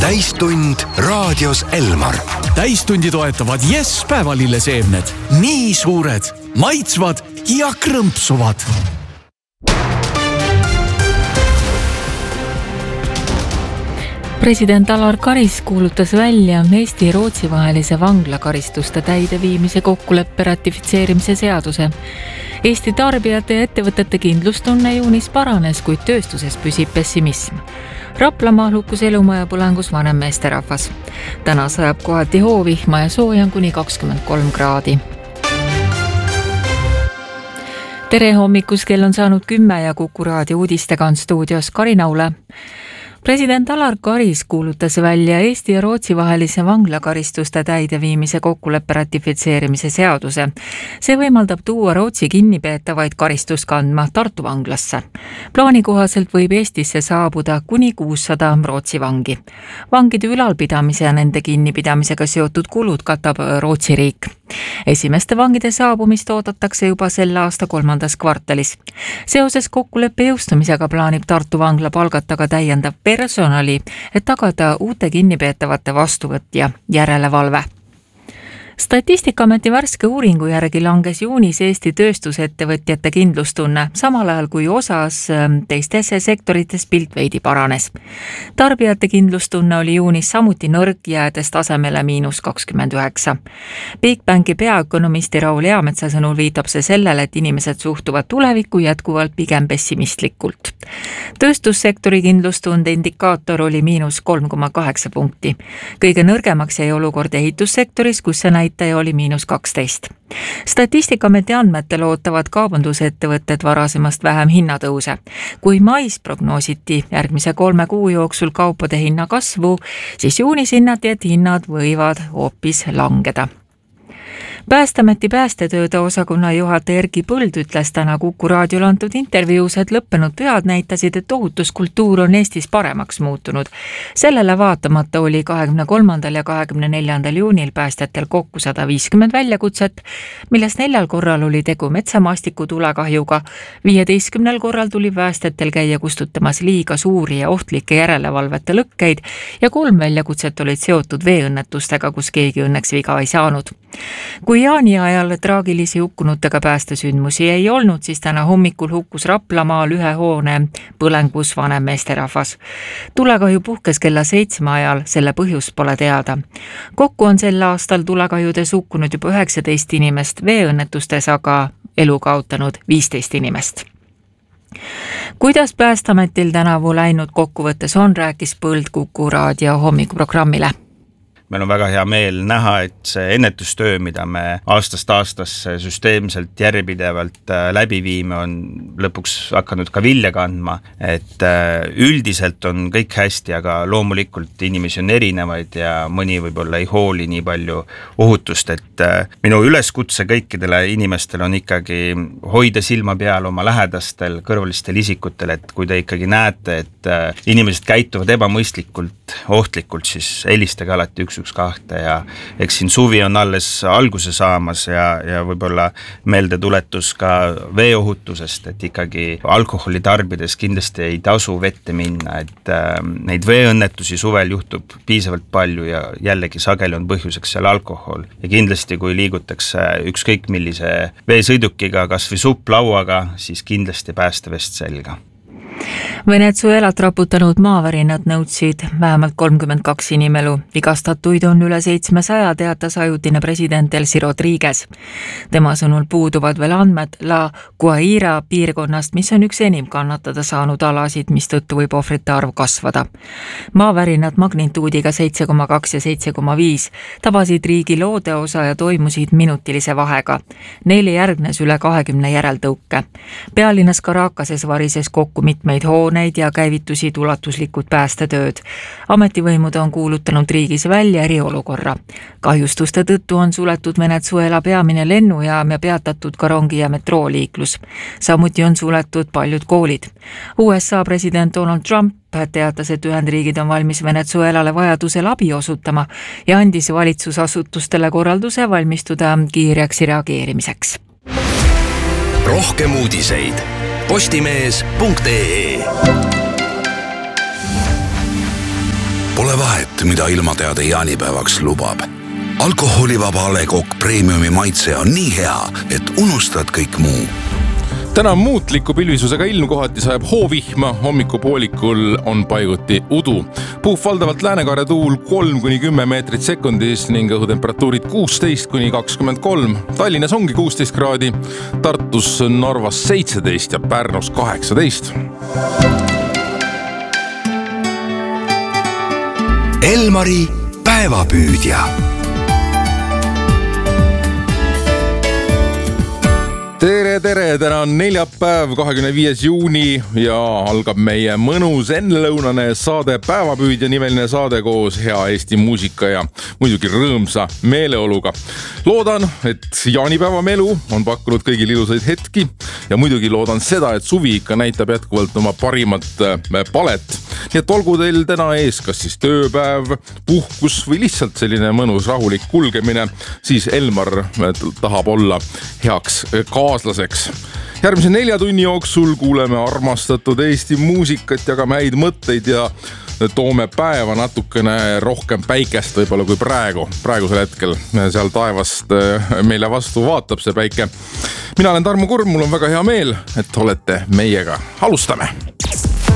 Täistund raadios Elmar. Täistundi toetavad Yes päevalilleseemned. Nii suured, maitsvad ja krõmpsuvad. President Alar Karis kuulutas välja Eesti ja Rootsi vahelise vanglakaristuste täideviimise kokkuleppe ratifitseerimise seaduse. Eesti tarbijate ja ettevõtete kindlustunne juunis paranes, kuid tööstuses püsib pessimism. Raplamaal hukkus elumaja põlengus vanem meesterahvas. Täna sajab kohati hoovihma ja sooja on kuni 23 kraadi. Tere hommikus, kell on saanud 10 ja Kuku raadio uudistega on stuudios Karina Ule. President Alar Karis kuulutas välja Eesti ja Rootsi vahelise vanglakaristuste täideviimise kokkuleppe ratifitseerimise seaduse. See võimaldab tuua Rootsi kinnipeetavaid karistust kandma Tartu vanglasse. Plaani kohaselt võib Eestisse saabuda kuni 600 Rootsi vangi. Vangide ülalpidamise ja nende kinnipidamisega seotud kulud katab Rootsi riik. Esimeste vangide saabumist oodatakse juba selle aasta 3. kvartalis. Seoses kokkuleppe jõustumisega plaanib Tartu vangla palgata ka täiendav personali, et tagada uute kinnipeetavate vastuvõtt ja järelevalve. Statistikaameti värske uuringu järgi langes juunis Eesti tööstusettevõtjate kindlustunne, samal ajal kui osas teistes sektorites pilt veidi paranes. Tarbijate kindlustunne oli juunis samuti nõrk, jäädes tasemele -29. Bigbanki peaökonomisti Raul Eametsa sõnul viitab see sellele, et inimesed suhtuvad tulevikku jätkuvalt pigem pessimistlikult. Tööstussektori kindlustunde indikaator oli -3,8 punkti. Kõige nõrgemaks jäi olukord ehitussektoris, kus see näitaja oli -12. Statistikaameti andmetel ootavad kaubandusettevõtted varasemast vähem hinnatõuse. Kui mais prognoositi järgmise 3 kuu jooksul kaupade hinna kasvu, siis juunis hinnati, et hinnad võivad hoopis langeda. Päästeameti päästetööde osakonna juhataja Erki Põld ütles täna Kuku raadiol antud intervjuus, et lõppenud pühad näitasid, et ohutuskultuur on Eestis paremaks muutunud. Sellele vaatamata oli 23. ja 24. juunil päästjatel kokku 150 väljakutset, millest 4 korral oli tegu metsamaastiku tulekahjuga, 15 korral tuli päästjatel käia kustutamas liiga suuri ja ohtlikke järelevalvete lõkkeid ja 3 väljakutset olid seotud veeõnnetustega, kus keegi õnneks viga ei saanud. Kui jaani ajal traagilisi hukkunutega päästesündmusi ei olnud, siis täna hommikul hukkus Raplamaal 1 hoone põlengus vanem meesterahvas. Tulekahju puhkes kella 7 ajal, selle põhjus pole teada. Kokku on sel aastal tulekahjudes hukkunud juba 19 inimest, veeõnnetustes aga elu kaotanud 15 inimest. Kuidas Päästeametil tänavu läinud kokkuvõttes on, rääkis Põld Kuku raadio hommikuprogrammile. Meil on väga hea meel näha, et see ennetustöö, mida me aastast aastasse süsteemselt järjepidevalt läbi viime, on lõpuks hakanud ka vilja kandma. Et üldiselt on kõik hästi, aga loomulikult inimesi on erinevaid ja mõni võib-olla ei hooli nii palju ohutust. Et minu üleskutse kõikidele inimestele on ikkagi hoida silma peal oma lähedastel, kõrvalistel isikutel, et kui te ikkagi näete, et inimesed käituvad ebamõistlikult, ohtlikult, siis helistage alati 112 ja eks siin suvi on alles alguse saamas ja võib-olla meeldetuletus ka veeohutusest, et ikkagi alkoholi tarbides kindlasti ei tasu vette minna, et neid veeõnnetusi suvel juhtub piisavalt palju ja jällegi sageli on põhjuseks seal alkohol. Ja kindlasti kui liigutakse ükskõik millise veesõidukiga, kas või supplauaga, siis kindlasti päästevest selga. Venezuelat raputanud maavärinad nõudsid vähemalt 32 inimelu. Vigastatuid on üle 700, teatas ajutine president Elsi Rodriguez. Tema sõnul puuduvad veel andmed La Guaira piirkonnast, mis on üks enim kannatada saanud alasid, mis tõttu võib ohvrite arv kasvada. Maavärinad magnituudiga 7,2 ja 7,5 tabasid riigi loodeosa ja toimusid minutilise vahega. Neile järgnes üle 20 järeltõuke. Pealinnas Caracases varises kokku mitmeid hooneid ja käivitusid ulatuslikud päästetööd. Ametivõimud on kuulutanud riigis välja eriolukorra. Kahjustuste tõttu on suletud Venezuela peamine lennujaam ja peatatud ka rongi- ja metrooliiklus. Samuti on suletud paljud koolid. USA president Donald Trump teatas, et Ühendriigid on valmis Venezuelale vajadusel abi osutama ja andis valitsusasutustele korralduse valmistuda kiireks reageerimiseks. Rohkem uudiseid postimees.ee Pole vahet, mida ilmateade jaanipäevaks lubab. Alkoholivaba A. Le Coq Premiumi maitse on nii hea, et unustad kõik muu. Täna on muutliku pilvisusega ilm, kohati sajab hoovihma, hommikupoolikul on paiguti udu. Puhv valdavalt läänekaare tuul 3-10 meetrit sekundis ning õhutemperatuurid 16-23. Tallinnas ongi 16 kraadi, Tartus, Narvas 17 ja Pärnus 18. Elmari päevapüüdja. Tere, täna on neljapäev, 25. juuni ja algab meie mõnus ennelõunane saade Päevapüüdja nimeline saade koos hea Eesti muusika ja muidugi rõõmsa meeleoluga. Loodan, et jaanipäeva melu on pakkunud kõigil ilusaid hetki ja muidugi loodan seda, et suvi ikka näitab jätkuvalt oma parimat palet. Nii et olgu teil täna ees kas siis tööpäev, puhkus või lihtsalt selline mõnus rahulik kulgemine, siis Elmar tahab olla heaks kaaslaseks. Järgmise 4 tunni jooksul kuuleme armastatud Eesti muusikat, jagame häid mõtteid ja toome päeva natukene rohkem päikest võib-olla kui praegusel hetkel. Seal taevast meile vastu vaatab see päike. Mina olen Tarmo Kurm, mul on väga hea meel, et olete meiega. Alustame!